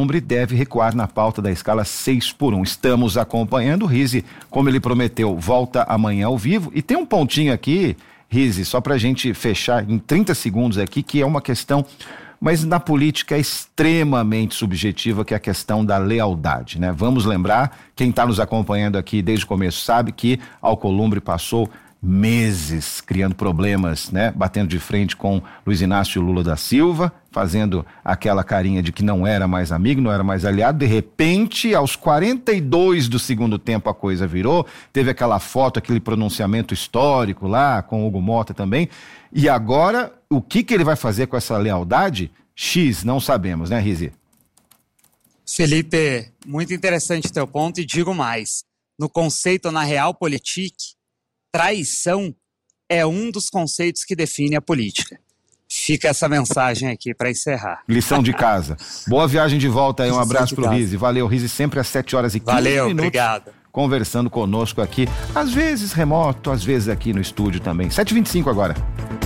Alcolumbre deve recuar na pauta da escala 6x1. Estamos acompanhando. O Rizzi, como ele prometeu, volta amanhã ao vivo. E tem um pontinho aqui, Rizzi, só pra gente fechar em 30 segundos aqui, que é uma questão, mas na política é extremamente subjetiva, que é a questão da lealdade, né? Vamos lembrar, quem está nos acompanhando aqui desde o começo sabe que Alcolumbre passou meses criando problemas, né? Batendo de frente com Luiz Inácio Lula da Silva, fazendo aquela carinha de que não era mais amigo, não era mais aliado. De repente, aos 42 do segundo tempo, a coisa virou. Teve aquela foto, aquele pronunciamento histórico lá, com Hugo Mota também. E agora, o que ele vai fazer com essa lealdade? X, não sabemos, né, Rizzi? Felipe, muito interessante teu ponto, e digo mais. No conceito, na Realpolitik, traição é um dos conceitos que define a política. Fica essa mensagem aqui para encerrar. Lição de casa. Boa viagem de volta aí, um abraço pro Rizzi. Valeu, Rizzi, sempre às 7h15. Valeu, obrigado. Conversando conosco aqui, às vezes remoto, às vezes aqui no estúdio também. 7h25 agora.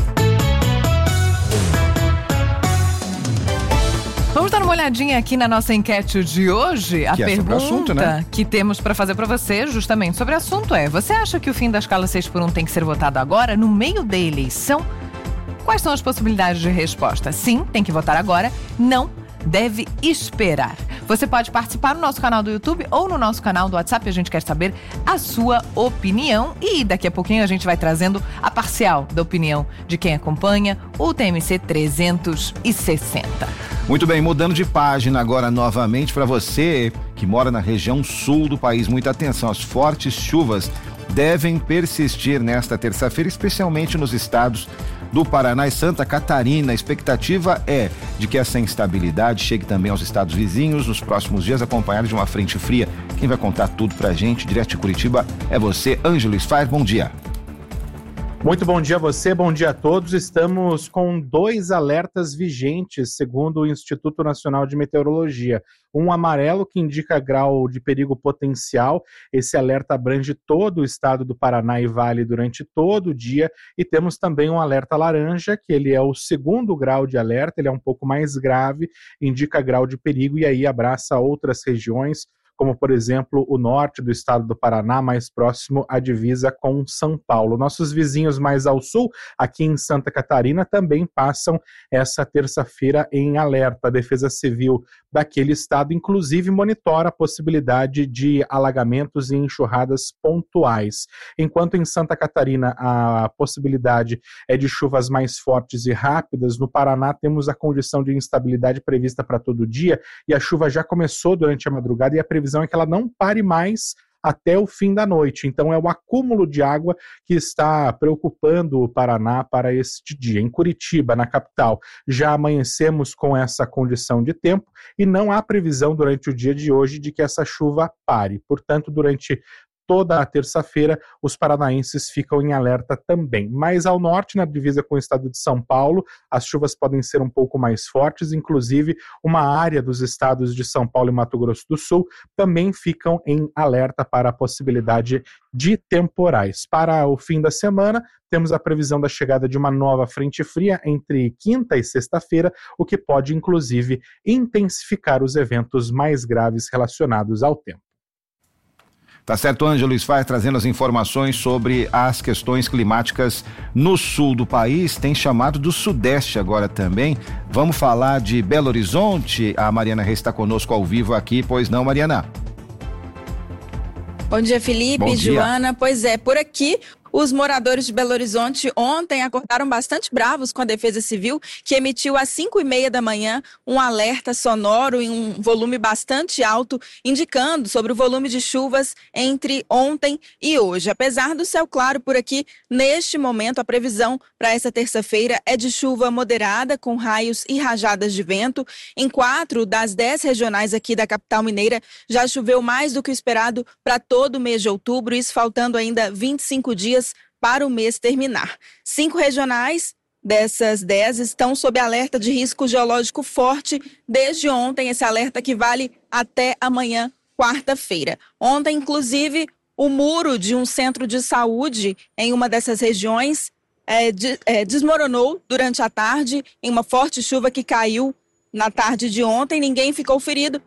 Vamos dar uma olhadinha aqui na nossa enquete de hoje. A pergunta assunto, né? Que temos para fazer para você, justamente sobre o assunto é: você acha que o fim da escala 6x1 tem que ser votado agora, no meio da eleição? Quais são as possibilidades de resposta? Sim, tem que votar agora. Não, deve esperar. Você pode participar no nosso canal do YouTube ou no nosso canal do WhatsApp. A gente quer saber a sua opinião. E daqui a pouquinho a gente vai trazendo a parcial da opinião de quem acompanha o TMC 360. Muito bem, mudando de página agora novamente para você que mora na região sul do país. Muita atenção, as fortes chuvas devem persistir nesta terça-feira, especialmente nos estados do Paraná e Santa Catarina. A expectativa é de que essa instabilidade chegue também aos estados vizinhos nos próximos dias, acompanhado de uma frente fria. Quem vai contar tudo pra gente, direto de Curitiba, é você, Ângelo Sfair. Bom dia. Muito bom dia a você, bom dia a todos. Estamos com 2 alertas vigentes, segundo o Instituto Nacional de Meteorologia. Um amarelo, que indica grau de perigo potencial. Esse alerta abrange todo o estado do Paraná e Vale durante todo o dia. E temos também um alerta laranja, que ele é o 2º grau de alerta, ele é um pouco mais grave, indica grau de perigo e aí abraça outras regiões, como, por exemplo, o norte do estado do Paraná, mais próximo à divisa com São Paulo. Nossos vizinhos mais ao sul, aqui em Santa Catarina, também passam essa terça-feira em alerta. A Defesa Civil daquele estado, inclusive, monitora a possibilidade de alagamentos e enxurradas pontuais. Enquanto em Santa Catarina a possibilidade é de chuvas mais fortes e rápidas, no Paraná temos a condição de instabilidade prevista para todo dia, e a chuva já começou durante a madrugada e a previsão é que ela não pare mais até o fim da noite. Então é o acúmulo de água que está preocupando o Paraná para este dia. Em Curitiba, na capital, já amanhecemos com essa condição de tempo e não há previsão durante o dia de hoje de que essa chuva pare. Portanto, durante toda a terça-feira, os paranaenses ficam em alerta também. Mais ao norte, na divisa com o estado de São Paulo, as chuvas podem ser um pouco mais fortes, inclusive uma área dos estados de São Paulo e Mato Grosso do Sul também ficam em alerta para a possibilidade de temporais. Para o fim da semana, temos a previsão da chegada de uma nova frente fria entre quinta e sexta-feira, o que pode, inclusive, intensificar os eventos mais graves relacionados ao tempo. Tá certo, Ângelo Sfair trazendo as informações sobre as questões climáticas no sul do país. Tem chamado do sudeste agora também. Vamos falar de Belo Horizonte. A Mariana Reis está conosco ao vivo aqui, pois não, Mariana? Bom dia, Felipe, Bom dia. Joana. Pois é, por aqui os moradores de Belo Horizonte ontem acordaram bastante bravos com a Defesa Civil, que emitiu às 5h30 da manhã um alerta sonoro em um volume bastante alto, indicando sobre o volume de chuvas entre ontem e hoje. Apesar do céu claro por aqui, neste momento a previsão para essa terça-feira é de chuva moderada, com raios e rajadas de vento. Em 4 das 10 regionais aqui da capital mineira já choveu mais do que o esperado para todo o mês de outubro, isso faltando ainda 25 dias para o mês terminar. 5 regionais dessas 10 estão sob alerta de risco geológico forte desde ontem, esse alerta que vale até amanhã, quarta-feira. Ontem, inclusive, o muro de um centro de saúde em uma dessas regiões desmoronou durante a tarde em uma forte chuva que caiu na tarde de ontem. Ninguém ficou ferido,